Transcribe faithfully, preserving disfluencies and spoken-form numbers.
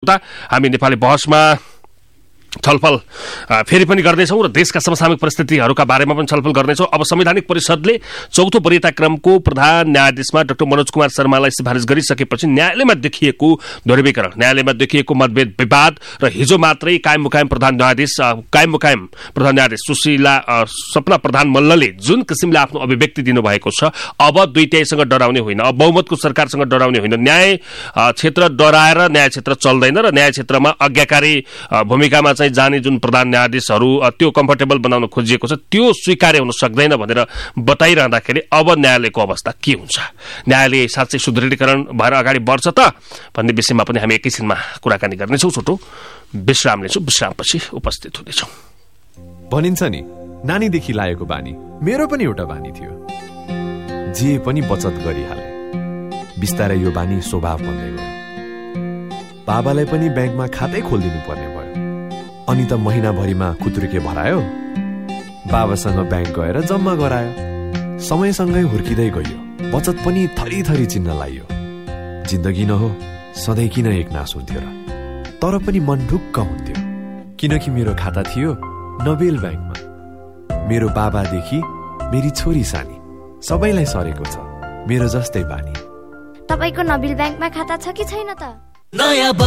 मुद्दा हामी नेपाली बहसमा छलफल फेरि पनि गर्दैछौँ र देशका समसामयिक परिस्थितिहरूका बारेमा पनि छलफल गर्नेछौँ। अब संवैधानिक परिषदले चौथो वरियता क्रमको प्रधान न्यायाधीशमा डाक्टर मनोज कुमार शर्मालाई सिफारिस गरिसकेपछि न्यायालयमा देखिएको ध्रुवीकरण, न्यायालयमा देखिएको मतभेद विवाद र हिजो मात्रै कायम मुकायम प्रधान न्यायाधीश कायम मुकायम प्रधान न्यायाधीश सुशीला सपना प्रधान मल्लले जुन किसिमले आफ्नो अभिव्यक्ति दिनुभएको छ, अब दुई तिहाईसँग डराउने होइन, अब बहुमतको सरकारसँग डराउने होइन, न्याय क्षेत्र डराएर न्याय क्षेत्र चल्दैन र न्याय क्षेत्रमा आज्ञाकारी भूमिकामा चाहिँ जाने जुन प्रधान न्यायाधीशहरू त्यो कम्फर्टेबल बनाउन खोजिएको छ त्यो स्वीकार्य हुन सक्दैन भनेर बताइरहँदाखेरि अब न्यायालयको अवस्था के हुन्छ, न्यायालय साँच्चै सुदृढीकरण भएर अगाडि बढ्छ त भन्ने विषयमा पनि हामी एकैछिनमा कुराकानी गर्नेछौँ। छोटो विश्राम लिन्छौँ, विश्रामपछि उपस्थित हुनेछौँ। भनिन्छ नि नानीदेखि लागेको बानी, मेरो पनि एउटा बानी थियो, जे पनि बचत गरिहाले। बिस्तारै यो बानी स्वभाव बन्दै गयो। बाबालाई पनि ब्याङ्कमा खातै खोलिदिनु पर्ने भयो। अनि त महिनाभरिमा खुत्रुके भरायो, बाबासँग ब्याङ्क गएर जम्मा गरायो। समयसँगै हुर्किँदै गयो, बचत पनि थरी थरी चिन्न लाग्यो। जिन्दगी न हो सधैँ किन एक नास हुन्थ्यो र, तर पनि मन ढुक्क हुन्थ्यो किनकि मेरो खाता थियो नोबेल ब्याङ्कमा। मेरो बाबादेखि मेरी छोरी सानी सबैलाई सरेको छ मेरो जस्तै बानी। तपाईको नोबेल ब्याङ्कमा खाता छ कि छैन त? नयाँ